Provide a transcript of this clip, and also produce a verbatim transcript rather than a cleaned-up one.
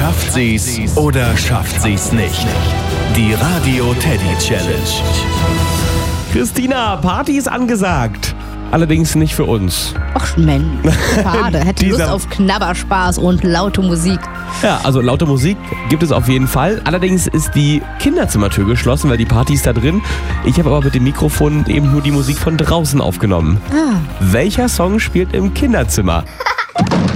Schafft sie's oder schafft sie's nicht? Die Radio Teddy Challenge. Christina, Party ist angesagt. Allerdings nicht für uns. Ach Mensch, schade. Hätte Lust Dieser- auf Knabberspaß und laute Musik. Ja, also laute Musik gibt es auf jeden Fall. Allerdings ist die Kinderzimmertür geschlossen, weil die Party ist da drin. Ich habe aber mit dem Mikrofon eben nur die Musik von draußen aufgenommen. Ah. Welcher Song spielt im Kinderzimmer?